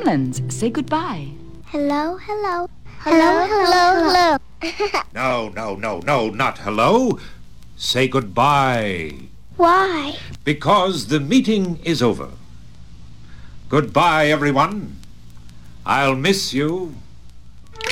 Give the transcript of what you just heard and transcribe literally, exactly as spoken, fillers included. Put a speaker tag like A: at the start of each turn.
A: Collins, say goodbye.
B: Hello, hello. Hello, hello, hello.
C: No, no, no, no, not hello. Say goodbye.
B: Why?
C: Because the meeting is over. Goodbye, everyone. I'll miss you.